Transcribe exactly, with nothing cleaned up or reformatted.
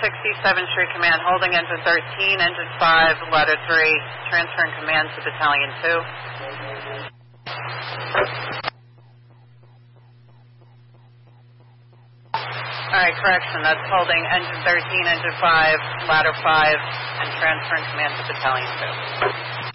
sixty-seventh Street Command, holding engine thirteen, engine five, ladder three, transferring command to battalion two. All right, correction, that's holding engine thirteen, engine five, ladder five, and transferring command to battalion two.